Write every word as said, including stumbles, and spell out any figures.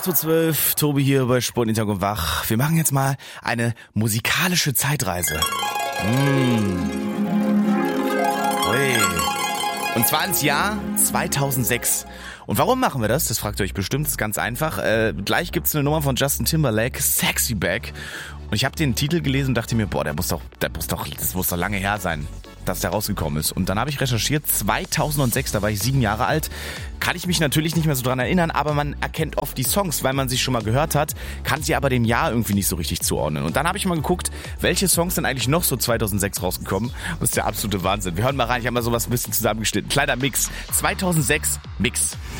acht Uhr zwölf, Tobi hier bei Sportintag und Wach. Wir machen jetzt mal eine musikalische Zeitreise. Mmh. Ui. Und zwar ins Jahr zweitausendsechs. Und warum machen wir das? Das fragt ihr euch bestimmt, das ist ganz einfach. Äh, gleich gibt's eine Nummer von Justin Timberlake, Sexy Back. Und ich habe den Titel gelesen und dachte mir, boah, der muss doch, der muss doch, das muss doch lange her sein, dass der rausgekommen ist. Und dann habe ich recherchiert, zweitausendsechs, da war ich sieben Jahre alt. Kann ich mich natürlich nicht mehr so dran erinnern, aber man erkennt oft die Songs, weil man sie schon mal gehört hat, kann sie aber dem Jahr irgendwie nicht so richtig zuordnen. Und dann habe ich mal geguckt, welche Songs sind eigentlich noch so zweitausendsechs rausgekommen. Das ist der absolute Wahnsinn. Wir hören mal rein, ich habe mal sowas ein bisschen zusammengeschnitten. Kleiner Mix. zweitausendsechs Mix.